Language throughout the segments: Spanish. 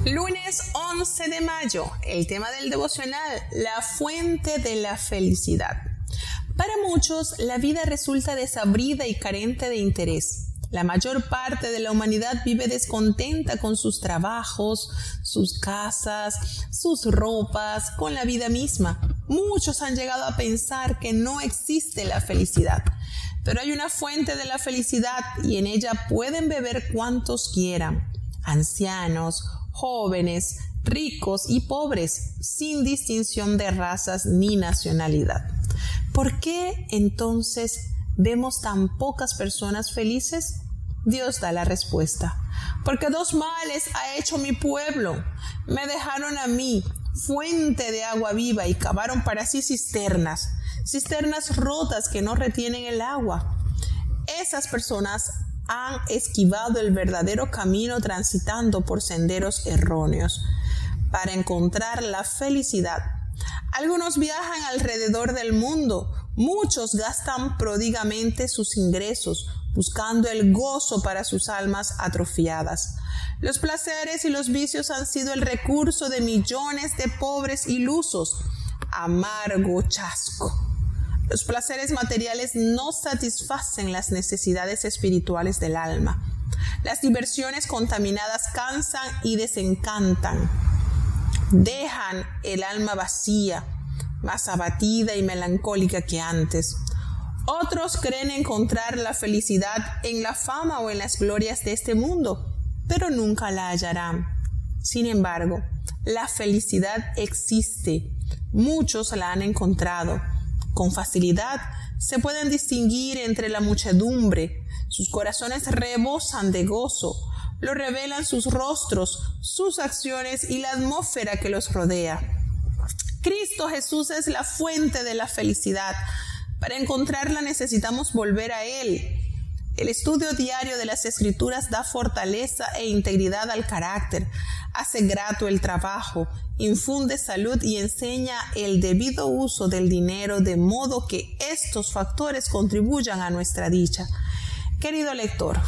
Lunes 11 de mayo, el tema del devocional, la fuente de la felicidad. Para muchos, la vida resulta desabrida y carente de interés. La mayor parte de la humanidad vive descontenta con sus trabajos, sus casas, sus ropas, con la vida misma. Muchos han llegado a pensar que no existe la felicidad. Pero hay una fuente de la felicidad y en ella pueden beber cuantos quieran. Ancianos, jóvenes, ricos y pobres, sin distinción de razas ni nacionalidad. ¿Por qué entonces vemos tan pocas personas felices? Dios da la respuesta. Porque dos males ha hecho mi pueblo. Me dejaron a mí, fuente de agua viva, y cavaron para sí cisternas rotas que no retienen el agua. Esas personas han esquivado el verdadero camino transitando por senderos erróneos para encontrar la felicidad. Algunos viajan alrededor del mundo, muchos gastan pródigamente sus ingresos buscando el gozo para sus almas atrofiadas. Los placeres y los vicios han sido el recurso de millones de pobres ilusos. Amargo chasco. Los placeres materiales no satisfacen las necesidades espirituales del alma. Las diversiones contaminadas cansan y desencantan. Dejan el alma vacía, más abatida y melancólica que antes. Otros creen encontrar la felicidad en la fama o en las glorias de este mundo, pero nunca la hallarán. Sin embargo, la felicidad existe. Muchos la han encontrado. Con facilidad se pueden distinguir entre la muchedumbre. Sus corazones rebosan de gozo. Lo revelan sus rostros, sus acciones y la atmósfera que los rodea. Cristo Jesús es la fuente de la felicidad. Para encontrarla necesitamos volver a Él. El estudio diario de las Escrituras da fortaleza e integridad al carácter, hace grato el trabajo, infunde salud y enseña el debido uso del dinero, de modo que estos factores contribuyan a nuestra dicha. Querido lector,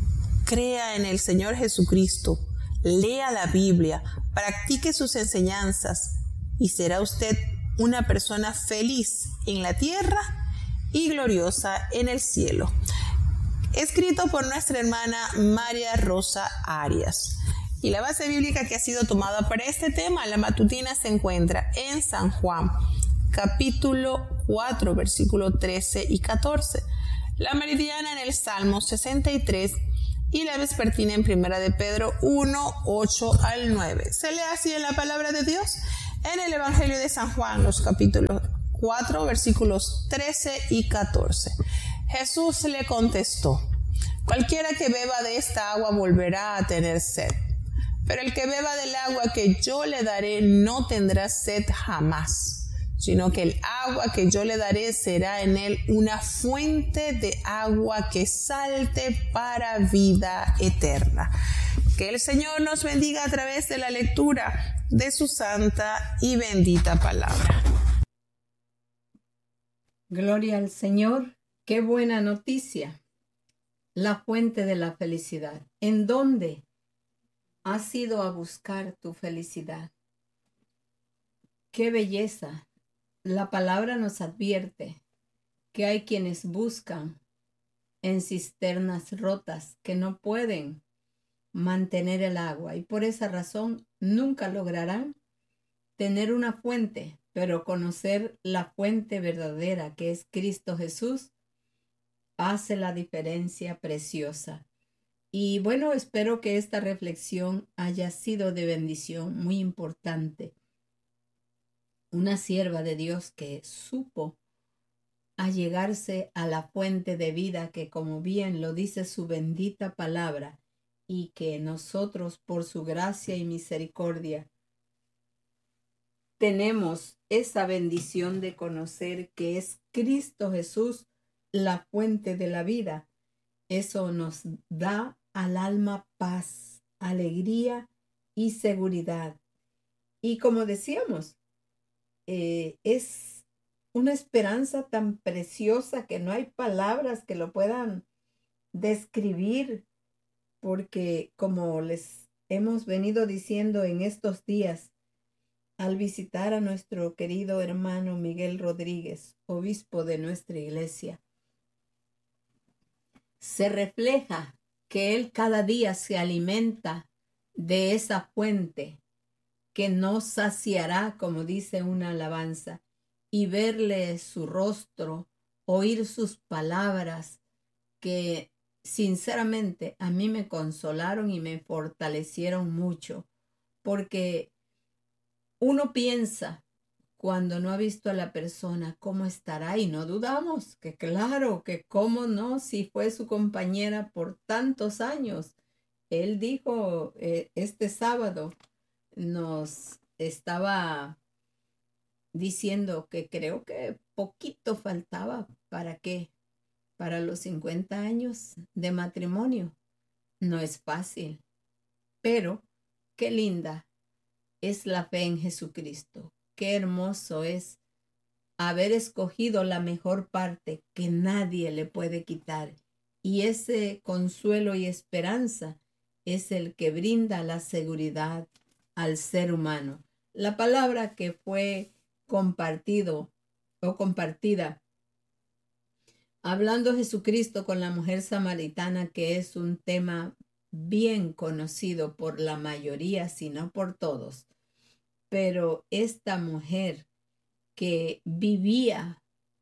crea en el Señor Jesucristo, lea la Biblia, practique sus enseñanzas y será usted una persona feliz en la tierra y gloriosa en el cielo. Escrito por nuestra hermana María Rosa Arias. Y la base bíblica que ha sido tomada para este tema, la matutina, se encuentra en San Juan, capítulo 4, versículo 13 y 14. La meridiana en el Salmo 63 y la vespertina en Primera de Pedro 1, 8 al 9. Se lee así en la palabra de Dios en el Evangelio de San Juan, los capítulos 4, versículos 13 y 14. Jesús le contestó: cualquiera que beba de esta agua volverá a tener sed, pero el que beba del agua que yo le daré no tendrá sed jamás, sino que el agua que yo le daré será en él una fuente de agua que salte para vida eterna. Que el Señor nos bendiga a través de la lectura de su santa y bendita palabra. Gloria al Señor. Qué buena noticia. La fuente de la felicidad. ¿En dónde has ido a buscar tu felicidad? Qué belleza. La palabra nos advierte que hay quienes buscan en cisternas rotas que no pueden mantener el agua y por esa razón nunca lograrán tener una fuente, pero conocer la fuente verdadera que es Cristo Jesús hace la diferencia preciosa. Y bueno, espero que esta reflexión haya sido de bendición muy importante. Una sierva de Dios que supo allegarse a la fuente de vida que, como bien lo dice su bendita palabra, y que nosotros por su gracia y misericordia tenemos esa bendición de conocer que es Cristo Jesús la fuente de la vida. Eso nos da al alma paz, alegría y seguridad. Y como decíamos, es una esperanza tan preciosa que no hay palabras que lo puedan describir, porque como les hemos venido diciendo en estos días al visitar a nuestro querido hermano Miguel Rodríguez, obispo de nuestra iglesia. Se refleja que él cada día se alimenta de esa fuente que no saciará, como dice una alabanza, y verle su rostro, oír sus palabras, que sinceramente a mí me consolaron y me fortalecieron mucho, porque uno piensa cuando no ha visto a la persona cómo estará, y no dudamos que claro, que cómo no, si fue su compañera por tantos años. Él dijo este sábado, nos estaba diciendo que creo que poquito faltaba para qué, para los 50 años de matrimonio. No es fácil, pero qué linda es la fe en Jesucristo. Qué hermoso es haber escogido la mejor parte que nadie le puede quitar. Y ese consuelo y esperanza es el que brinda la seguridad al ser humano. La palabra que fue compartida hablando Jesucristo con la mujer samaritana, que es un tema bien conocido por la mayoría, si no por todos. Pero esta mujer que vivía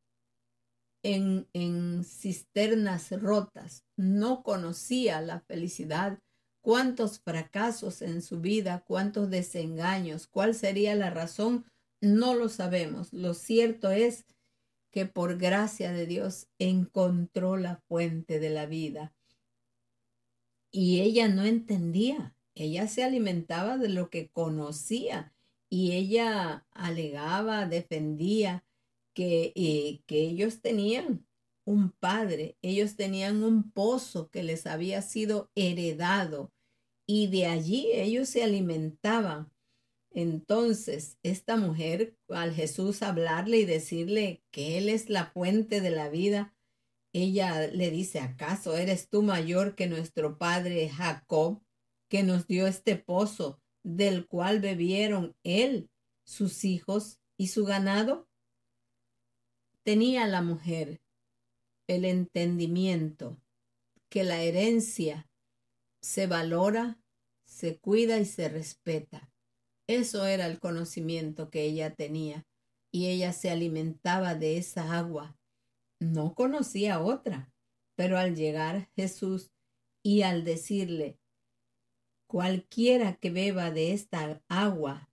en cisternas rotas, no conocía la felicidad, cuántos fracasos en su vida, cuántos desengaños, cuál sería la razón, no lo sabemos. Lo cierto es que por gracia de Dios encontró la fuente de la vida. Y ella no entendía, ella se alimentaba de lo que conocía y ella alegaba, defendía que ellos tenían un padre, ellos tenían un pozo que les había sido heredado y de allí ellos se alimentaban. Entonces, esta mujer, al Jesús hablarle y decirle que Él es la fuente de la vida, ella le dice, ¿acaso eres tú mayor que nuestro padre Jacob, que nos dio este pozo, del cual bebieron él, sus hijos y su ganado? Tenía la mujer el entendimiento que la herencia se valora, se cuida y se respeta. Eso era el conocimiento que ella tenía, y ella se alimentaba de esa agua. No conocía otra, pero al llegar Jesús y al decirle, cualquiera que beba de esta agua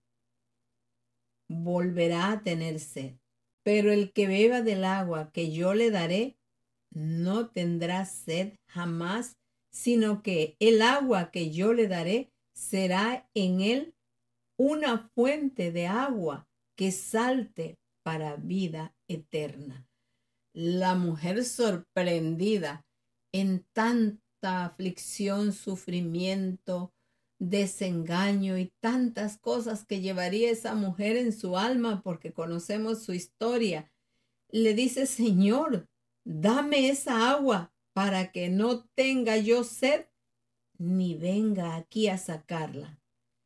volverá a tener sed, pero el que beba del agua que yo le daré no tendrá sed jamás, sino que el agua que yo le daré será en él una fuente de agua que salte para vida eterna. La mujer sorprendida en tanta aflicción, sufrimiento, desengaño y tantas cosas que llevaría esa mujer en su alma, porque conocemos su historia, le dice, Señor, dame esa agua para que no tenga yo sed ni venga aquí a sacarla.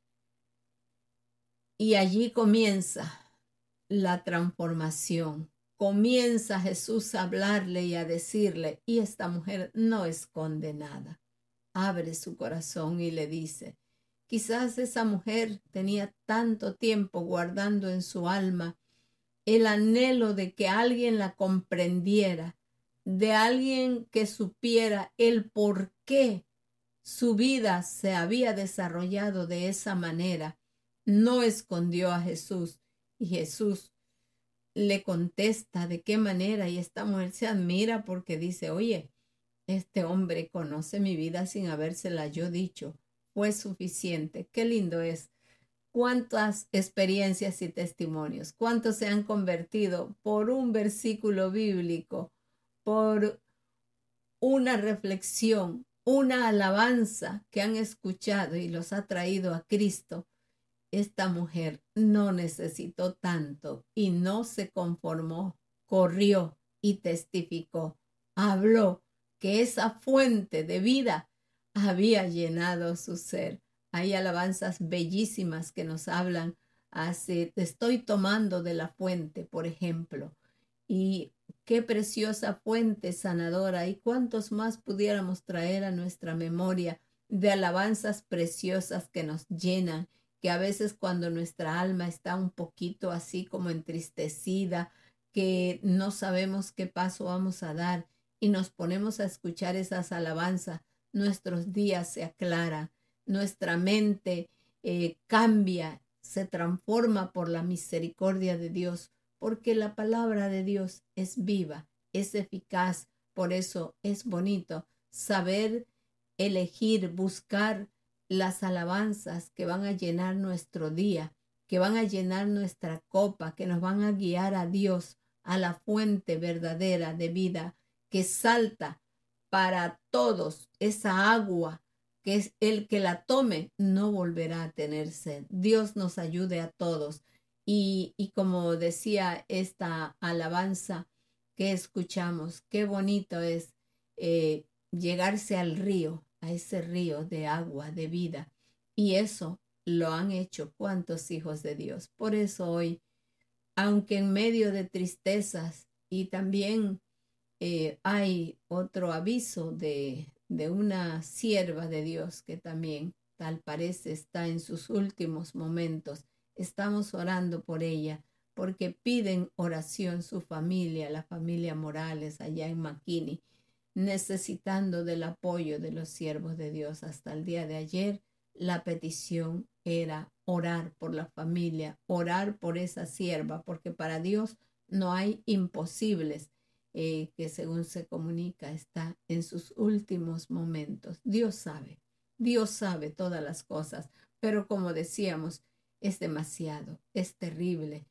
Y allí comienza la transformación. Comienza Jesús a hablarle y a decirle, y esta mujer no es condenada. Abre su corazón y le dice, quizás esa mujer tenía tanto tiempo guardando en su alma el anhelo de que alguien la comprendiera, de alguien que supiera el por qué su vida se había desarrollado de esa manera. No escondió a Jesús y Jesús le contesta de qué manera, y esta mujer se admira porque dice, oye, este hombre conoce mi vida sin habérsela yo dicho, fue suficiente. Qué lindo es. Cuántas experiencias y testimonios, cuántos se han convertido por un versículo bíblico, por una reflexión, una alabanza que han escuchado y los ha traído a Cristo. Esta mujer no necesitó tanto y no se conformó, corrió y testificó, habló que esa fuente de vida había llenado su ser. Hay alabanzas bellísimas que nos hablan te estoy tomando de la fuente, por ejemplo. Y qué preciosa fuente sanadora. Y cuántos más pudiéramos traer a nuestra memoria de alabanzas preciosas que nos llenan, que a veces cuando nuestra alma está un poquito así como entristecida, que no sabemos qué paso vamos a dar y nos ponemos a escuchar esas alabanzas, nuestros días se aclaran, nuestra mente cambia, se transforma por la misericordia de Dios, porque la palabra de Dios es viva, es eficaz. Por eso es bonito saber elegir, buscar las alabanzas que van a llenar nuestro día, que van a llenar nuestra copa, que nos van a guiar a Dios, a la fuente verdadera de vida que salta para todos, esa agua que es el que la tome no volverá a tener sed. Dios nos ayude a todos. Y como decía esta alabanza que escuchamos, qué bonito es llegarse al río, a ese río de agua, de vida. Y eso lo han hecho cuántos hijos de Dios. Por eso hoy, aunque en medio de tristezas y también hay otro aviso de una sierva de Dios que también tal parece está en sus últimos momentos. Estamos orando por ella porque piden oración su familia, la familia Morales allá en McKinney, necesitando del apoyo de los siervos de Dios. Hasta el día de ayer la petición era orar por la familia, orar por esa sierva, porque para Dios no hay imposibles. Que según se comunica está en sus últimos momentos. Dios sabe todas las cosas, pero como decíamos, es demasiado, es terrible.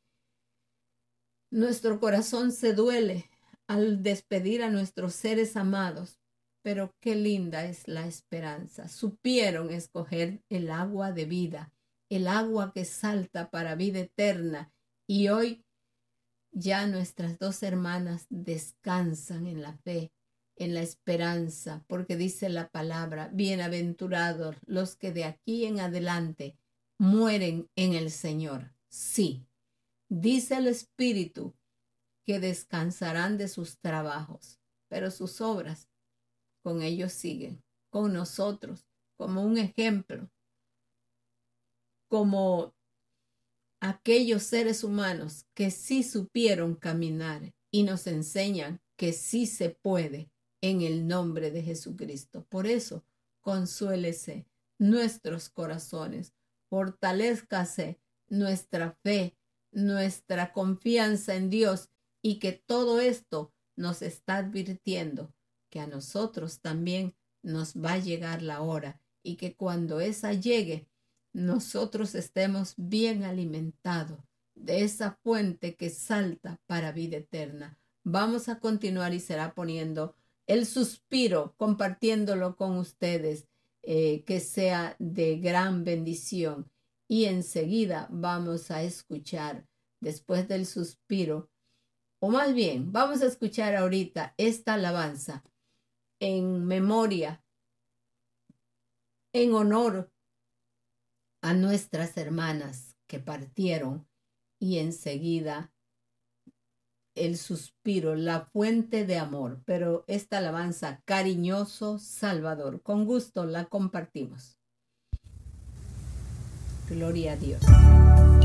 Nuestro corazón se duele al despedir a nuestros seres amados, pero qué linda es la esperanza. Supieron escoger el agua de vida, el agua que salta para vida eterna, y hoy ya nuestras dos hermanas descansan en la fe, en la esperanza, porque dice la palabra, bienaventurados los que de aquí en adelante mueren en el Señor. Sí, dice el Espíritu que descansarán de sus trabajos, pero sus obras con ellos siguen, con nosotros, como un ejemplo, como aquellos seres humanos que sí supieron caminar y nos enseñan que sí se puede en el nombre de Jesucristo. Por eso, consuélese nuestros corazones, fortalézcase nuestra fe, nuestra confianza en Dios, y que todo esto nos está advirtiendo que a nosotros también nos va a llegar la hora, y que cuando esa llegue, nosotros estemos bien alimentados de esa fuente que salta para vida eterna. Vamos a continuar y será poniendo el suspiro, compartiéndolo con ustedes, que sea de gran bendición. Y enseguida vamos a escuchar, después del suspiro, o más bien, vamos a escuchar ahorita esta alabanza en memoria, en honor a nuestras hermanas que partieron, y enseguida el suspiro, la fuente de amor. Pero esta alabanza, cariñoso Salvador, con gusto la compartimos. Gloria a Dios.